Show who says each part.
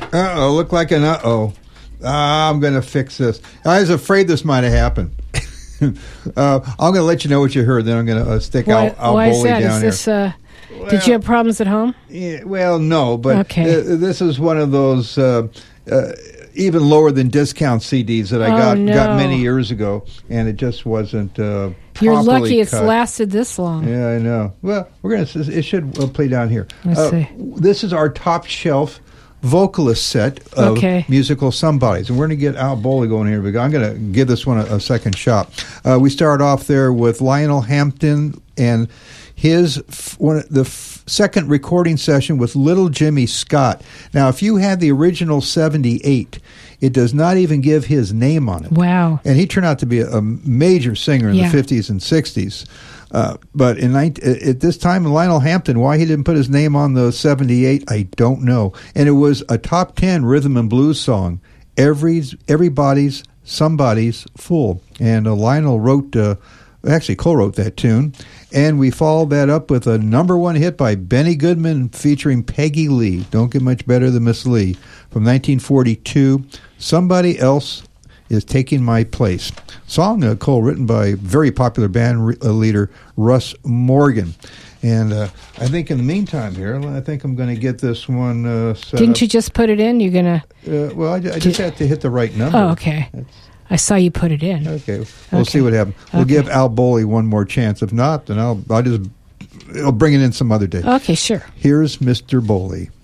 Speaker 1: Uh-oh, look like an uh-oh. I'm going to fix this. I was afraid this might have happened. I'm going to let you know what you heard, then I'm going to stick Al Bowley down here.
Speaker 2: Is this, did you have problems at home?
Speaker 1: Yeah, well, no, but
Speaker 2: okay.
Speaker 1: This is one of those even lower than discount CDs that I got many years ago, and it just wasn't properly
Speaker 2: You're lucky it's
Speaker 1: cut.
Speaker 2: Lasted this long.
Speaker 1: Yeah, I know. Well, it should play down here.
Speaker 2: Let's see.
Speaker 1: This is our top shelf vocalist set of musical somebodies, and we're going to get Al Bowley going here. I'm going to give this one a second shot. We start off there with Lionel Hampton and his second recording session with Little Jimmy Scott. Now, if you had the original 78, it does not even give his name on it.
Speaker 2: Wow.
Speaker 1: And he turned out to be a major singer in the 50s and 60s. But at this time, Lionel Hampton, why he didn't put his name on the 78, I don't know. And it was a top 10 rhythm and blues song, Everybody's Somebody's Fool. And Lionel co-wrote that tune. And we followed that up with a number one hit by Benny Goodman featuring Peggy Lee. Don't get much better than Miss Lee. From 1942, Somebody Else is Taking My Place. Song co-written by very popular band leader Russ Morgan. And I think in the meantime here, I think I'm going to get this one set
Speaker 2: Didn't
Speaker 1: up.
Speaker 2: you just put it in? You're going to...
Speaker 1: Well, I just have to hit the right number.
Speaker 2: Oh, okay. I saw you put it in.
Speaker 1: Okay. We'll see what happens. We'll give Al Bowley one more chance. If not, then I'll bring it in some other day.
Speaker 2: Okay, sure.
Speaker 1: Here's Mr. Bowley.